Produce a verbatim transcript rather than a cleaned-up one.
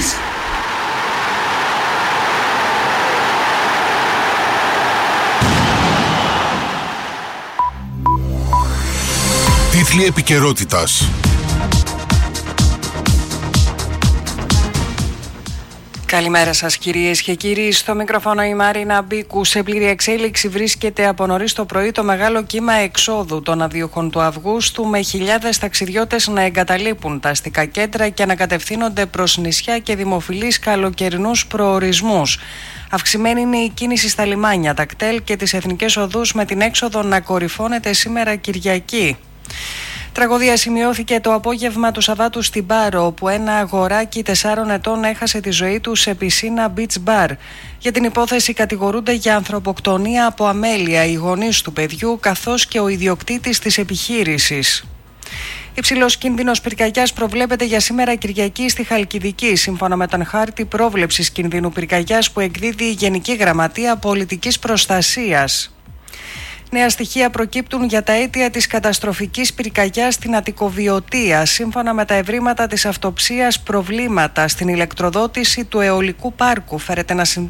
Κυριακής. Τίτλοι επικαιρότητας. Καλημέρα σας κυρίες και κύριοι. Στο μικρόφωνο η Μάρινα Μπίκου. Σε πλήρη εξέλιξη βρίσκεται από νωρίς το πρωί το μεγάλο κύμα εξόδου των αδιούχων του Αυγούστου, με χιλιάδες ταξιδιώτες να εγκαταλείπουν τα αστικά κέντρα και να κατευθύνονται προς νησιά και δημοφιλείς καλοκαιρινούς προορισμούς. Αυξημένη είναι η κίνηση στα λιμάνια, τα κτέλ και τις εθνικές οδούς, με την έξοδο να κορυφώνεται σήμερα Κυριακή. Τραγωδία σημειώθηκε το απόγευμα του Σαββάτου στην Πάρο, όπου ένα αγοράκι τεσσάρων ετών έχασε τη ζωή του σε πισίνα beach bar. Για την υπόθεση κατηγορούνται για ανθρωποκτονία από αμέλεια οι γονείς του παιδιού, καθώς και ο ιδιοκτήτης της επιχείρησης. Υψηλός κίνδυνος πυρκαγιάς προβλέπεται για σήμερα Κυριακή στη Χαλκιδική, σύμφωνα με τον χάρτη πρόβλεψης κινδύνου πυρκαγιάς που εκδίδει η Γενική Γραμματεία Πολιτικής Προστασίας. Νέα στοιχεία προκύπτουν για τα αίτια της καταστροφικής πυρκαγιάς στην Αττικοβιωτία. Σύμφωνα με τα ευρήματα της αυτοψίας, προβλήματα στην ηλεκτροδότηση του αιωλικού πάρκου φέρεται να